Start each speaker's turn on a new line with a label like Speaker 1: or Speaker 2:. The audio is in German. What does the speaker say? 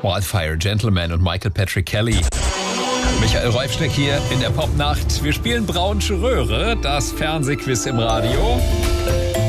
Speaker 1: Wildfire Gentleman und Michael Patrick Kelly. Michael Reufschneck hier in der Popnacht. Wir spielen Braunsche Röhre, das Fernsehquiz im Radio.